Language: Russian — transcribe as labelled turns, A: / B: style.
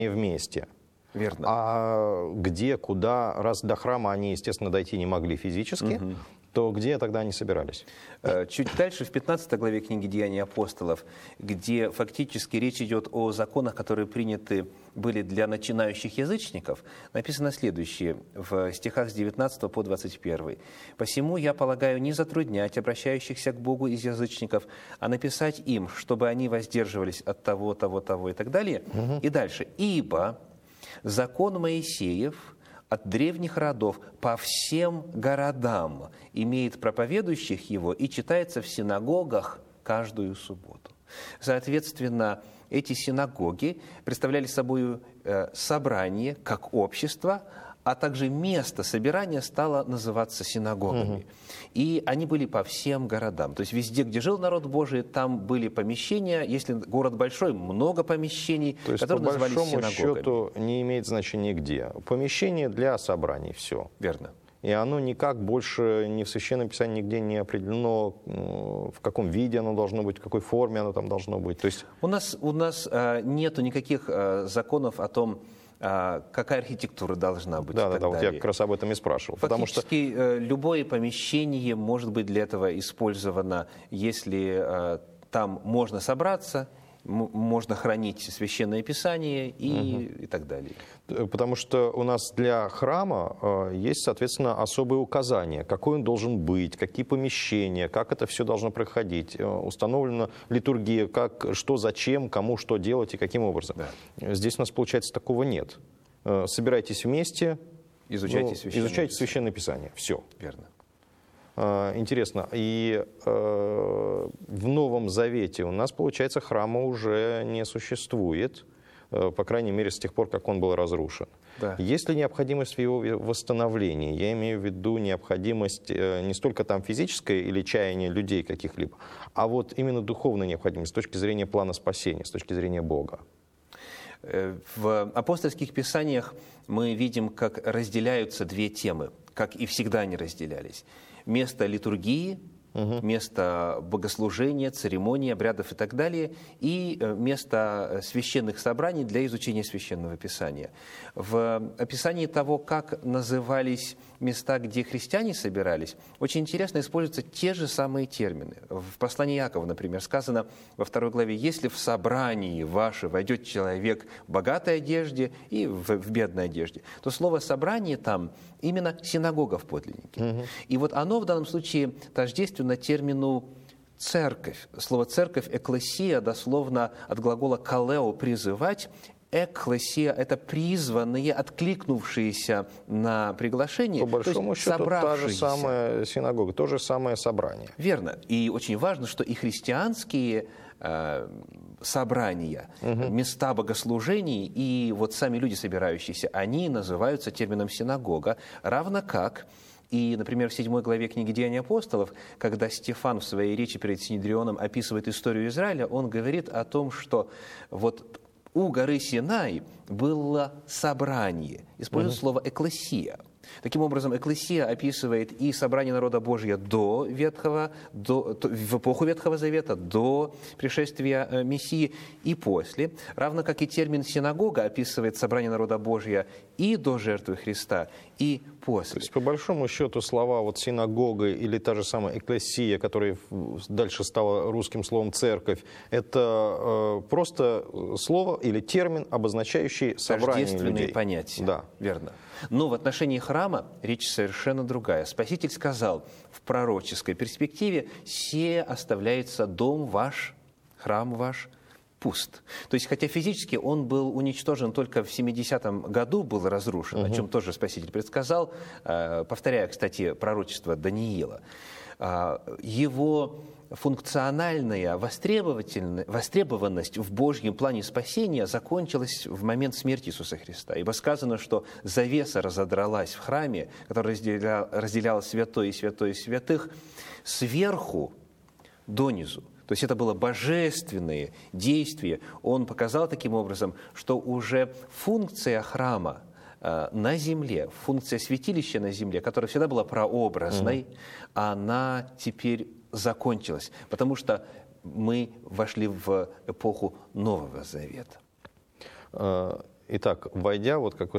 A: вместе.
B: Верно.
A: А где, куда, раз до храма они, естественно, дойти не могли физически, то где тогда они собирались?
B: Чуть дальше, в 15 главе книги «Деяний апостолов», где фактически речь идет о законах, которые приняты были для начинающих язычников, написано следующее в стихах с 19 по 21. «Посему я полагаю не затруднять обращающихся к Богу из язычников, а написать им, чтобы они воздерживались от того, того, того» и так далее. И дальше. «Ибо закон Моисеев от древних родов по всем городам имеет проповедующих его и читается в синагогах каждую субботу». Соответственно, эти синагоги представляли собой собрание как общество, а также место собирания стало называться синагогами. И они были по всем городам. То есть везде, где жил народ Божий, там были помещения. Если город большой, много помещений,
A: То есть,
B: которые назывались
A: по большому
B: синагогами.
A: счету, не имеет значения где. Помещение для собраний, все.
B: Верно.
A: И оно никак больше ни в Священном Писании нигде не определено, в каком виде оно должно быть, в какой форме оно там должно быть. То есть...
B: У нас нету никаких законов о том, какая архитектура должна быть.
A: Да, вот я как раз об этом и спрашивал.
B: Фактически любое помещение может быть для этого использовано, если там можно собраться, можно хранить Священное Писание и так далее.
A: Потому что у нас для храма есть, соответственно, особые указания, какой он должен быть, какие помещения, как это все должно проходить. Установлена литургия, как, что, зачем, кому что делать и каким образом. Да. Здесь у нас, получается, такого нет. Собирайтесь вместе, изучайте Священное Писание. Все.
B: Верно.
A: Интересно. И в Новом Завете у нас, получается, храма уже не существует, по крайней мере, с тех пор, как он был разрушен. Да. Есть ли необходимость в его восстановлении? Я имею в виду необходимость не столько там физической или чаяния людей каких-либо, а вот именно духовная необходимость с точки зрения плана спасения, с точки зрения Бога.
B: В апостольских писаниях мы видим, как разделяются две темы, как и всегда они разделялись. Место литургии, место богослужения, церемоний, обрядов и так далее, и место священных собраний для изучения Священного Писания. В описании того, как назывались места, где христиане собирались, очень интересно используются те же самые термины. В послании Иакова, например, сказано во 2 главе: «Если в собрании ваше войдет человек в богатой одежде и в бедной одежде», то слово «собрание» там именно синагога в подлиннике. И вот оно в данном случае тождественно термину «церковь». Слово «церковь», «экклесия», дословно от глагола «калео» – «призывать». Экклесия – это призванные, откликнувшиеся на приглашение.
A: По большому счету, та же самая синагога, то же самое собрание.
B: Верно. И очень важно, что и христианские собрания, места богослужений и вот сами люди, собирающиеся, они называются термином «синагога», равно как и, например, в 7 главе книги «Деяний апостолов», когда Стефан в своей речи перед Синедрионом описывает историю Израиля, он говорит о том, что вот у горы Синай было собрание. Использует слово «экклесия». Таким образом, экклесия описывает и собрание народа Божия в эпоху Ветхого Завета, до пришествия Мессии и после, равно как и термин «синагога» описывает собрание народа Божия и до жертвы Христа, и после.
A: То есть, по большому счету, слова вот «синагога» или та же самая «экклесия», которая дальше стала русским словом «церковь», это просто слово или термин, обозначающий собрание людей.
B: Тождественные понятия.
A: Да.
B: Верно. Но в отношении храма речь совершенно другая. Спаситель сказал в пророческой перспективе: «Се оставляется дом ваш, храм ваш пуст». То есть, хотя физически он был уничтожен только в 70-м году, был разрушен, о чем тоже Спаситель предсказал, повторяя, кстати, пророчество Даниила, его функциональная востребованность в Божьем плане спасения закончилась в момент смерти Иисуса Христа. Ибо сказано, что завеса разодралась в храме, которая разделяла святое и святое святых, сверху донизу. То есть это было божественное действие. Он показал таким образом, что уже функция храма на земле, функция святилища на земле, которая всегда была прообразной, она теперь закончилась, потому что мы вошли в эпоху Нового Завета.
A: Итак, войдя, вот как вы